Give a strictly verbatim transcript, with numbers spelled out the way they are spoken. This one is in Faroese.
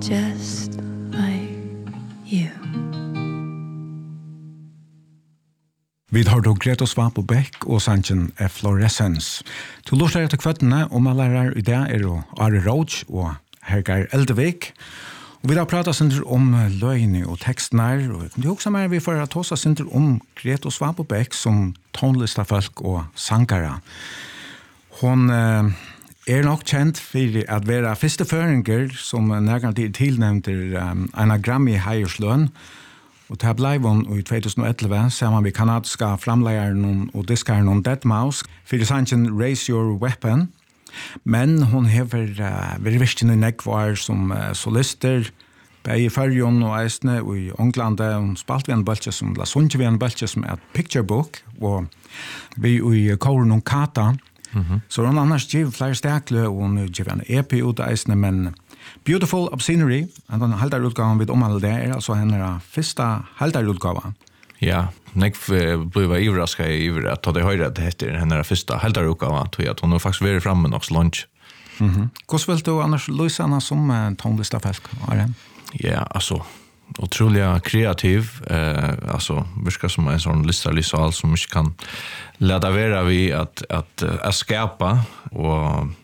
just like you. Vi har då Greta Svamp och Beck och sanchen Fluorescence. Till lortar etter kvettene og malarar i det er jo Are Roach og Hergar Eldevik. Og vi har pratat sinter om løgni og tekstnar, og det er også mer vi får ta oss sinter om Greta Svamp og Beck som tonlistafolk og sangara. Hon eh, er nok kjent for at være første føringer som nærmere tid tilnevnte um, en Grammy-heiersløn. Og det ble hun i tjugoelva sammen med kanadiske framleieren og diskaren om deadmau five for sangen Raise Your Weapon. Men hun har uh, vært virkelig nekvar som uh, solister, både i Førjon og Eisne og i England. Hun spalte vi en bølge som, la sunge vi en bølge som er et picture book, og vi i Kåren og Kata. Mm-hmm. Så hun annars giver flere stekle, og hun giver en E P ut av Eisne, men Beautiful Obscenery, den halvdarutgaven vi omhandler det, er altså henne første halvdarutgaven. Ja, jeg ble ivrasket i at det høyre at det heter henne første halvdarutgaven, tror jeg at hun har faktisk vært fremme nok så lunch. Mm-hmm. Hvordan vil du annars løse henne som tonlistafolk? Ja, altså, otroligt kreativ, eh, alltså virka som en sån listalysal som inte kan leda vera vi att att att skapa och